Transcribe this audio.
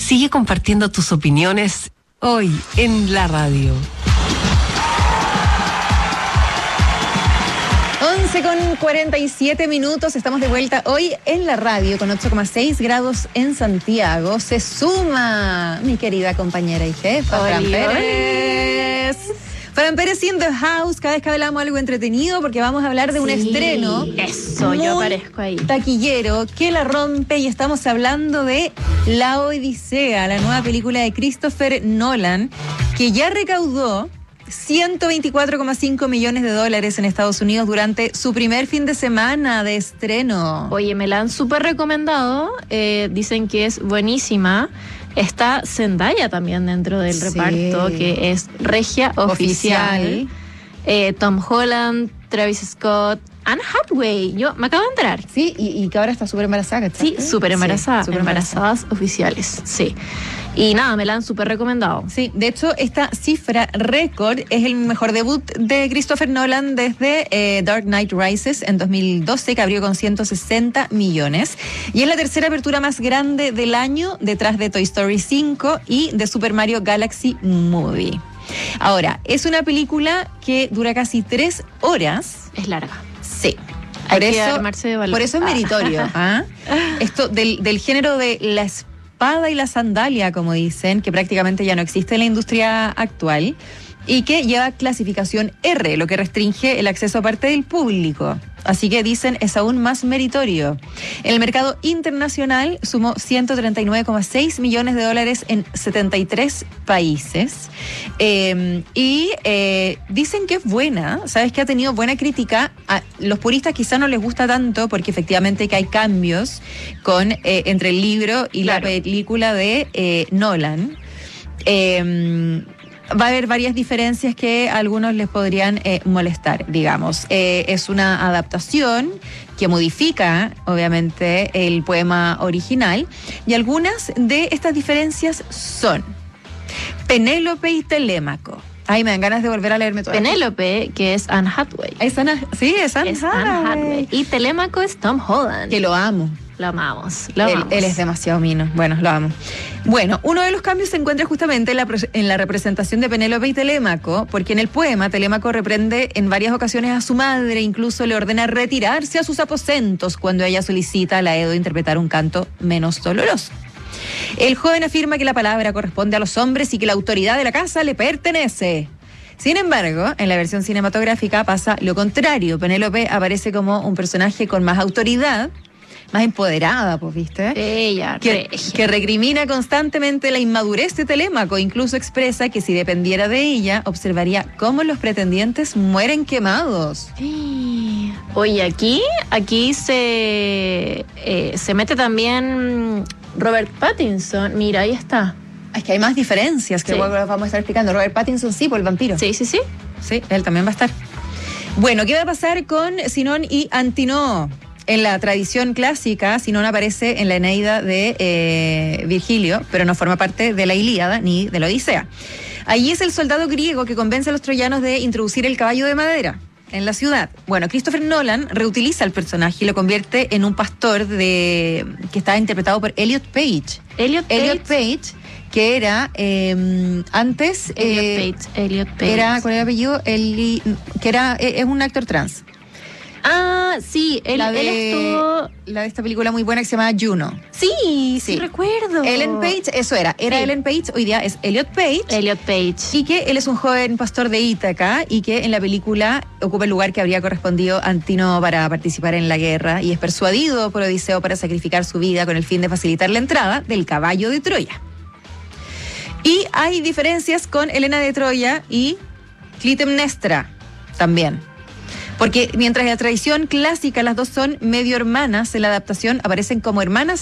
Sigue compartiendo tus opiniones hoy en la radio. 11:47, estamos de vuelta hoy en la radio con 8,6 grados en Santiago. Se suma mi querida compañera y jefa, Fran Pérez. Fran Pérez in the house, cada vez que hablamos algo entretenido, porque vamos a hablar de un estreno. Eso, yo aparezco ahí. Taquillero, que la rompe, y estamos hablando de La Odisea, la nueva película de Christopher Nolan, que ya recaudó $124,5 millones en Estados Unidos durante su primer fin de semana de estreno. Oye, me la han súper recomendado, dicen que es buenísima. Está Zendaya también dentro del reparto, que es regia oficial. Tom Holland, Travis Scott, Anne Hathaway. Yo me acabo de enterar. Sí, y que ahora está súper embarazada, ¿cachai? Sí, súper embarazada. Sí, embarazadas oficiales, sí. Y nada, me la han súper recomendado. Sí, de hecho, esta cifra récord es el mejor debut de Christopher Nolan desde Dark Knight Rises en 2012, que abrió con 160 millones. Y es la tercera apertura más grande del año, detrás de Toy Story 5 y de Super Mario Galaxy Movie. Ahora, es una película que dura casi 3 horas. Es larga. Sí. Hay que armarse de valor. Por eso es meritorio. Esto del género de la espada y la sandalia, como dicen, que prácticamente ya no existe en la industria actual, y que lleva clasificación R, lo que restringe el acceso a parte del público. Así que dicen, es aún más meritorio. El mercado internacional sumó $139,6 millones en 73 países. Y dicen que es buena, sabes que ha tenido buena crítica. A los puristas quizá no les gusta tanto, porque efectivamente que hay cambios entre el libro y la película de Nolan. Va a haber varias diferencias que a algunos les podrían molestar, digamos. Es una adaptación que modifica, obviamente, el poema original, y algunas de estas diferencias son Penélope y Telémaco. Ay, me dan ganas de volver a leerme todo. Penélope, que es Anne Hathaway. Es Anne Hathaway. Y Telémaco es Tom Holland. Que lo amo. Lo amamos. Él es demasiado mino. Bueno, lo amo. Bueno, uno de los cambios se encuentra justamente en la representación de Penélope y Telémaco, porque en el poema Telémaco reprende en varias ocasiones a su madre, incluso le ordena retirarse a sus aposentos cuando ella solicita a la Edo interpretar un canto menos doloroso. El joven afirma que la palabra corresponde a los hombres y que la autoridad de la casa le pertenece. Sin embargo, en la versión cinematográfica pasa lo contrario. Penélope aparece como un personaje con más autoridad, más empoderada, pues, ¿viste? Ella, que recrimina constantemente la inmadurez de Telémaco. Incluso expresa que si dependiera de ella, observaría cómo los pretendientes mueren quemados. Oye, aquí se mete también Robert Pattinson. Mira, ahí está. Es que hay más diferencias que luego vamos a estar explicando. Robert Pattinson, sí, por el vampiro. Sí. Sí, él también va a estar. Bueno, ¿qué va a pasar con Sinón y Antinoo? En la tradición clásica, Sinón aparece en la Eneida de Virgilio, pero no forma parte de la Ilíada ni de la Odisea. Allí es el soldado griego que convence a los troyanos de introducir el caballo de madera en la ciudad. Bueno, Christopher Nolan reutiliza el personaje y lo convierte en un pastor que está interpretado por Elliot Page. Elliot Page, que era antes... Elliot Page. Era, ¿cuál era el apellido? Es un actor trans. Ah, sí, él estuvo... La de esta película muy buena que se llama Juno. Sí, recuerdo. Ellen Page, eso era Ellen Page, hoy día es Elliot Page. Y que él es un joven pastor de Ítaca y que en la película ocupa el lugar que habría correspondido a Antinoo para participar en la guerra, y es persuadido por Odiseo para sacrificar su vida con el fin de facilitar la entrada del caballo de Troya. Y hay diferencias con Helena de Troya y Clitemnestra también. Porque mientras en la tradición clásica las dos son medio hermanas, en la adaptación aparecen como hermanas